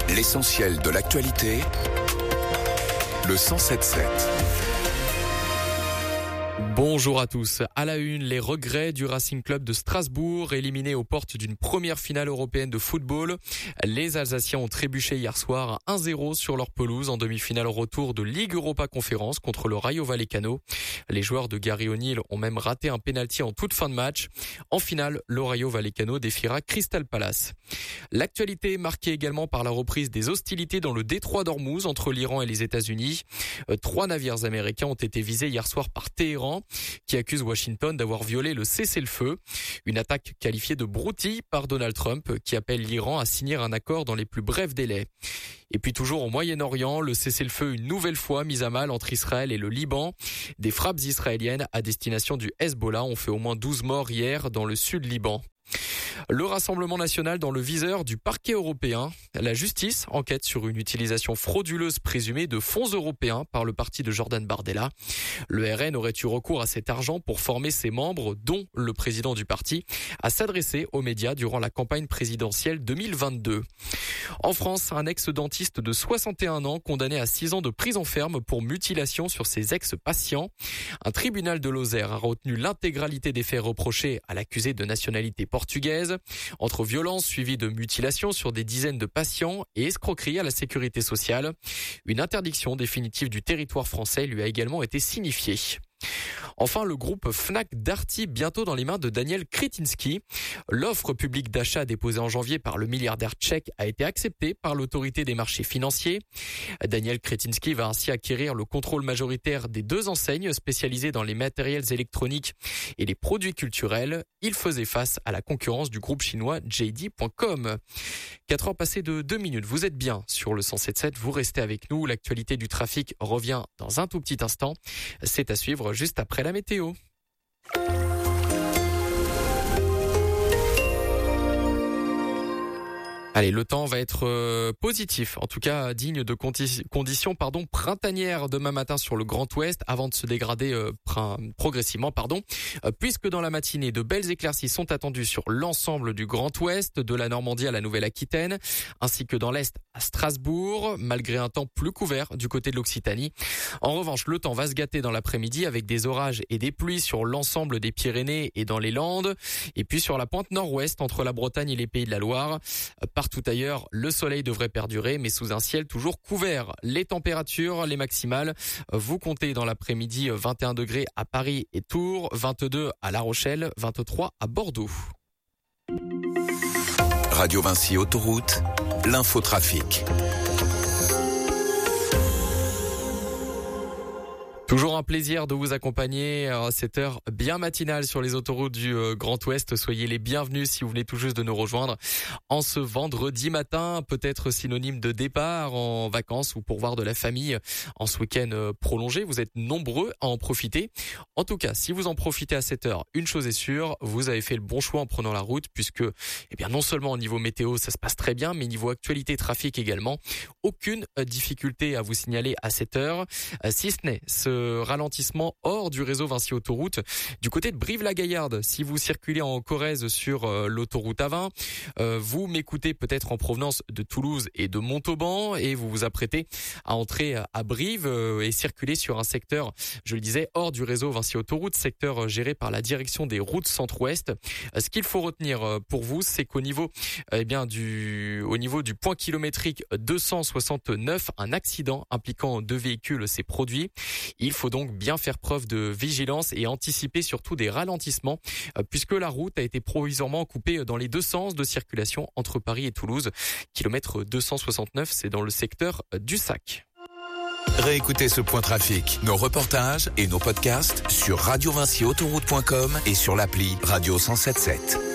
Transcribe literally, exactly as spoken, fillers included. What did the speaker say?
L'essentiel de l'actualité, le cent sept sept. Bonjour à tous. À la une, les regrets du Racing Club de Strasbourg, éliminé aux portes d'une première finale européenne de football. Les Alsaciens ont trébuché hier soir à un zéro sur leur pelouse en demi-finale retour de Ligue Europa Conférence contre le Rayo Vallecano. Les joueurs de Gary O'Neill ont même raté un pénalty en toute fin de match. En finale, le Rayo Vallecano défiera Crystal Palace. L'actualité est marquée également par la reprise des hostilités dans le détroit d'Ormuz entre l'Iran et les États-Unis. Trois navires américains ont été visés hier soir par Téhéran, qui accuse Washington d'avoir violé le cessez-le-feu. Une attaque qualifiée de broutille par Donald Trump, qui appelle l'Iran à signer un accord dans les plus brefs délais. Et puis toujours au Moyen-Orient, le cessez-le-feu une nouvelle fois mis à mal entre Israël et le Liban. Des frappes israéliennes à destination du Hezbollah ont fait au moins douze morts hier dans le sud Liban. Le Rassemblement national dans le viseur du parquet européen. La justice enquête sur une utilisation frauduleuse présumée de fonds européens par le parti de Jordan Bardella. Le R N aurait eu recours à cet argent pour former ses membres, dont le président du parti, à s'adresser aux médias durant la campagne présidentielle deux mille vingt-deux. En France, un ex-dentiste de soixante et un ans condamné à six ans de prison ferme pour mutilation sur ses ex-patients. Un tribunal de Lozère a retenu l'intégralité des faits reprochés à l'accusé de nationalité portugaise, entre violences suivies de mutilations sur des dizaines de patients et escroquerie à la sécurité sociale. Une interdiction définitive du territoire français lui a également été signifiée. Enfin, le groupe Fnac Darty bientôt dans les mains de Daniel Kretinsky. L'offre publique d'achat déposée en janvier par le milliardaire tchèque a été acceptée par l'autorité des marchés financiers. Daniel Kretinsky va ainsi acquérir le contrôle majoritaire des deux enseignes spécialisées dans les matériels électroniques et les produits culturels. Il faisait face à la concurrence du groupe chinois J D point com. quatre heures passées de deux minutes. Vous êtes bien sur le cent sept sept. Vous restez avec nous. L'actualité du trafic revient dans un tout petit instant. C'est à suivre juste après la météo. Allez, le temps va être euh, positif, en tout cas digne de condi- conditions pardon printanières demain matin sur le Grand Ouest, avant de se dégrader euh, pr- progressivement, pardon, euh, puisque dans la matinée de belles éclaircies sont attendues sur l'ensemble du Grand Ouest, de la Normandie à la Nouvelle-Aquitaine, ainsi que dans l'Est à Strasbourg, malgré un temps plus couvert du côté de l'Occitanie. En revanche, le temps va se gâter dans l'après-midi avec des orages et des pluies sur l'ensemble des Pyrénées et dans les Landes, et puis sur la pointe nord-ouest entre la Bretagne et les Pays de la Loire. Partout ailleurs, le soleil devrait perdurer, mais sous un ciel toujours couvert. Les températures, les maximales, vous comptez dans l'après-midi vingt et un degrés à Paris et Tours, vingt-deux à La Rochelle, vingt-trois à Bordeaux. Radio Vinci Autoroute, l'infotrafic. Toujours un plaisir de vous accompagner à cette heure bien matinale sur les autoroutes du Grand Ouest. Soyez les bienvenus si vous venez tout juste de nous rejoindre en ce vendredi matin, peut-être synonyme de départ en vacances ou pour voir de la famille en ce week-end prolongé. Vous êtes nombreux à en profiter. En tout cas, si vous en profitez à cette heure, une chose est sûre, vous avez fait le bon choix en prenant la route puisque, eh bien, non seulement au niveau météo, ça se passe très bien, mais niveau actualité trafic également, aucune difficulté à vous signaler à cette heure, si ce n'est ce ralentissement hors du réseau Vinci Autoroute du côté de Brive-la-Gaillarde. Si vous circulez en Corrèze sur euh, l'autoroute A vingt, euh, vous m'écoutez peut-être en provenance de Toulouse et de Montauban et vous vous apprêtez à entrer à Brive euh, et circuler sur un secteur, je le disais, hors du réseau Vinci Autoroute, secteur géré par la direction des routes centre-ouest. Euh, ce qu'il faut retenir pour vous, c'est qu'au niveau, eh bien, du, au niveau du point kilométrique deux cent soixante-neuf, un accident impliquant deux véhicules s'est produit. Il faut donc bien faire preuve de vigilance et anticiper surtout des ralentissements puisque la route a été provisoirement coupée dans les deux sens de circulation entre Paris et Toulouse. Kilomètre deux cent soixante-neuf, c'est dans le secteur du Sac. Réécoutez ce point trafic, nos reportages et nos podcasts sur radio vinci autoroute point com et sur l'appli Radio cent sept sept.